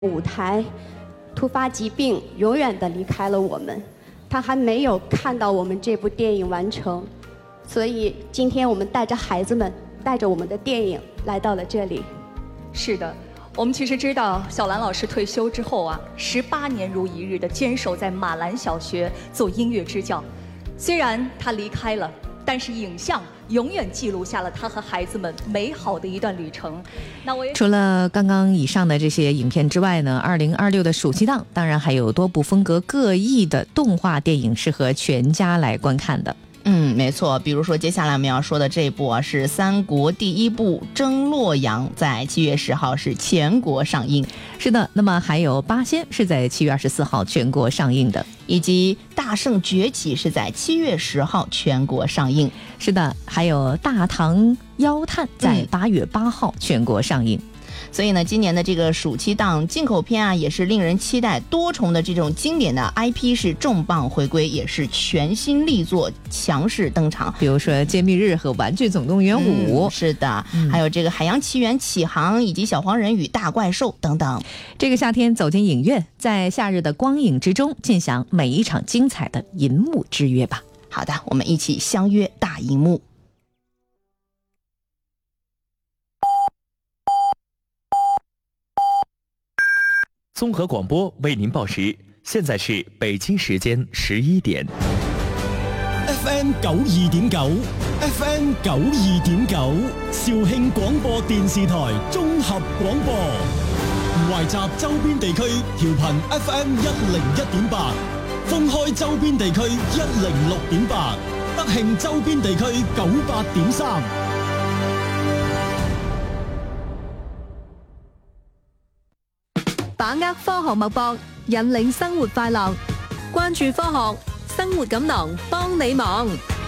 舞台，突发疾病永远的离开了我们，他还没有看到我们这部电影完成，所以今天我们带着孩子们，带着我们的电影来到了这里。 是的，我们其实知道小兰老师退休之后啊，18年如一日的坚守在马兰小学做音乐支教。虽然她离开了，但是影像永远记录下了她和孩子们美好的一段旅程。那我也除了刚刚以上的这些影片之外呢，2026的暑期档当然还有多部风格各异的动画电影适合全家来观看的。 没错，比如说接下来我们要说的这部啊，是三国第一部《征洛阳》，在7月10号是全国上映。 是的，那么还有《八仙》是在7月24号全国上映的， 以及《大圣崛起》是在7月10号全国上映。 是的，还有《大唐妖探》在8月8号全国上映。 所以呢，今年的这个暑期档进口片啊，也是令人期待，多重的这种经典的 IP 是重磅回归，也是全新力作强势登场。 比如说《揭秘日》和《玩具总动员5》， 是的，还有这个《海洋奇缘：起航》以及《小黄人与大怪兽》等等。 这个夏天走进影院，在夏日的光影之中，尽享每一场精彩的银幕之约吧。 好的，我们一起相约大荧幕。 综合广播为您报时，现在是北京时间11点。 FM 92.9 FM 92.9肇慶廣播電視台綜合廣播，懷集周邊地區調頻 FM 101.8，封開周邊地區106.8，德慶周邊地區98.3。 把握科學脈搏，引領生活快樂，關注科學，生活錦囊幫你忙。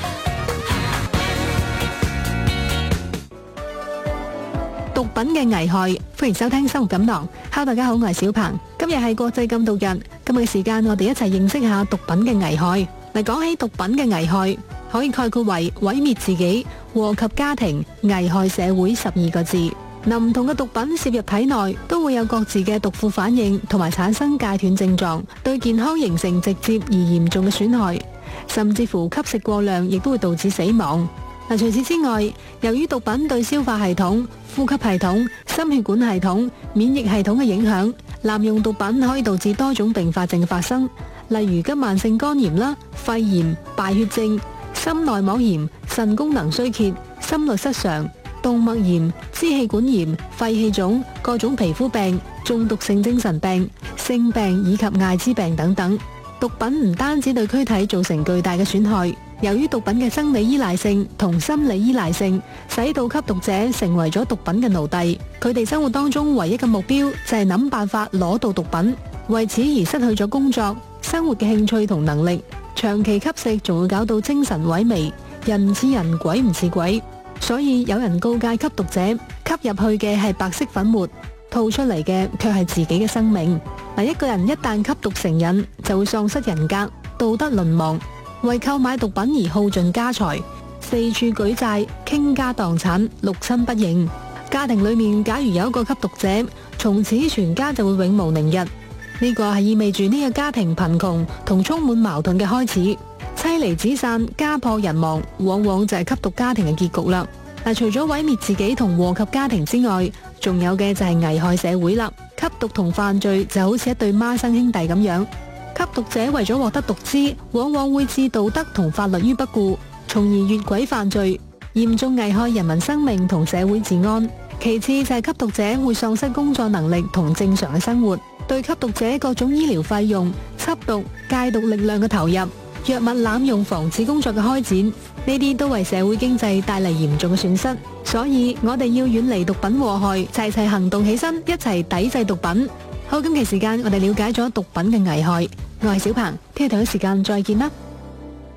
毒品嘅危害，歡迎收聽生活錦囊。Hello， 大家好，我係小鵬。今日係國際禁毒日，今日嘅時間我哋一齊認識下毒品嘅危害。嗱，講起毒品嘅危害，可以概括為毀滅自己、禍及家庭、危害社會12個字。唔同嘅毒品攝入體內，都會有各自嘅毒副反應同埋產生戒斷症狀，對健康形成直接而嚴重嘅損害，甚至乎吸食過量亦都會導致死亡。除此之外，由於毒品對消化系統、呼吸系統、心血管系統、免疫系統嘅影響，濫用毒品可以導致多種併發症嘅發生，例如急慢性肝炎啦、肺炎、敗血症、心內膜炎、腎功能衰竭、心律失常、動脈炎、支氣管炎、肺氣腫、各種皮膚病、中毒性精神病、性病以及艾滋病等等。毒品唔單止對軀體造成巨大嘅損害，由於毒品嘅生理依賴性同心理依賴性，使到吸毒者成為咗毒品嘅奴隸。佢哋生活當中唯一嘅目標就係諗辦法攞到毒品，為此而失去咗工作、生活嘅興趣同能力。長期吸食仲會搞到精神萎靡，人唔似人，鬼唔似鬼。所以有人告誡吸毒者，吸入去嘅係白色粉末，吐出嚟嘅卻係自己嘅生命。一個人一旦吸毒成癮，就會喪失人格、道德淪亡，為購買毒品而耗盡家財，四處舉債、傾家蕩產、六親不認。家庭裏面假如有一個吸毒者，從此全家就會永無寧日。呢個係意味住呢個家庭貧窮同充滿矛盾嘅開始。妻離子散、家破人亡，往往就係吸毒家庭嘅結局啦。除咗毀滅自己同禍及家庭之外，仲有嘅就係危害社會啦。吸毒同犯罪就好似一對孖生兄弟咁樣，吸毒者為咗獲得毒資，往往會置道德同法律於不顧，從而越軌犯罪，嚴重危害人民生命同社會治安。其次就係吸毒者會喪失工作能力同正常嘅生活，對吸毒者各種醫療費用、緝毒、戒毒力量嘅投入、藥物濫用防止工作嘅開展，呢啲都為社會經濟帶嚟嚴重嘅損失。所以我哋要遠離毒品禍害，齊齊行動起身，一齊抵制毒品。好，今期時間我哋了解咗毒品嘅危害。我係小鵬，聽日同一時間再見啦。